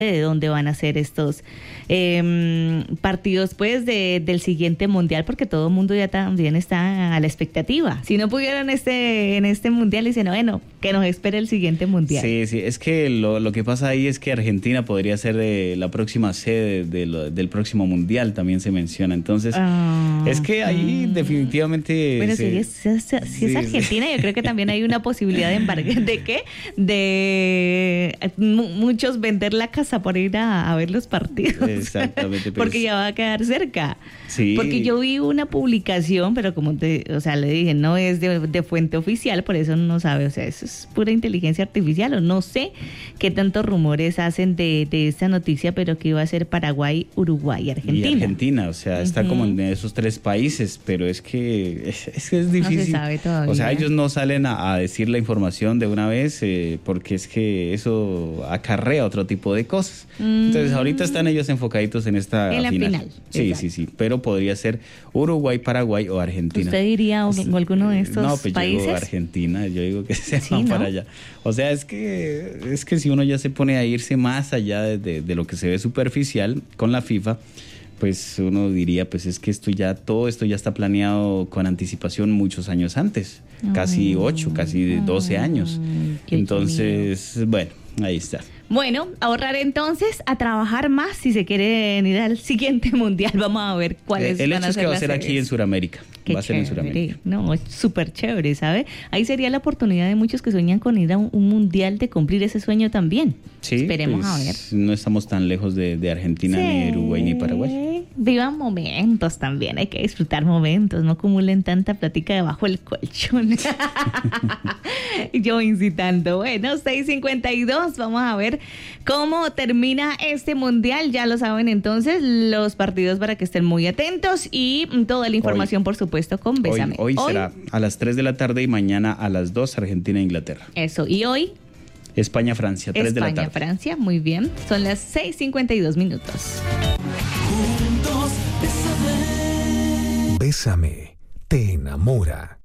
de dónde van a ser estos partidos pues del siguiente mundial, porque todo el mundo ya también está a la expectativa. Si no pudieron en este mundial, dicen, bueno, que nos espere el siguiente mundial. Sí, es que lo que pasa ahí es que Argentina podría ser la próxima sede del próximo mundial, también se menciona. Entonces, es que ahí definitivamente... Bueno, si es Argentina, yo creo que también hay una posibilidad de embargar. ¿De qué? De muchos vender la casa por ir a ver los partidos. Exactamente. Porque ya va a quedar cerca. Sí. Porque yo vi una publicación, pero como le dije, no es de fuente oficial, por eso no sabe, o sea, eso es pura inteligencia artificial, o no sé qué tantos rumores hacen de esta noticia, pero que iba a ser Paraguay, Uruguay y Argentina. Y Argentina, o sea, está como en esos tres países, pero es que es difícil. No se sabe todavía. O sea, ellos no salen a decir la información de una vez, porque es que eso acarrea otro tipo de cosas. Entonces, ahorita están ellos enfocaditos en esta final. Sí, exacto. sí, pero podría ser Uruguay, Paraguay o Argentina. ¿Usted diría alguno de estos países? Yo digo Argentina, yo digo que se van ¿no? para allá. O sea, es que si uno ya se pone a irse más allá de lo que se ve superficial con la FIFA, pues uno diría, pues es que todo esto ya está planeado con anticipación muchos años antes, casi 8, casi 12 años. Entonces, bueno, ahí está. Bueno, ahorrar entonces, a trabajar más si se quieren ir al siguiente mundial. Vamos a ver cuáles van a ser. El hecho es que va a ser aquí en Sudamérica. Qué va a ser en Sudamérica. No, es súper chévere, ¿sabe? Ahí sería la oportunidad de muchos que sueñan con ir a un mundial de cumplir ese sueño también. Sí, esperemos pues, a ver. No estamos tan lejos de Argentina, Sí. ni Uruguay, ni Paraguay. Vivan momentos también, hay que disfrutar momentos, no acumulen tanta plática debajo del colchón. Yo incitando. Bueno, 6:52, vamos a ver cómo termina este mundial. Ya lo saben entonces, los partidos para que estén muy atentos y toda la información, por supuesto, con Bésame. Hoy será a las 3 de la tarde y mañana a las 2, Argentina e Inglaterra. Eso, y hoy España-Francia, 3 de la tarde. España-Francia, muy bien. Son las 6:52 minutos. Bésame, te enamora.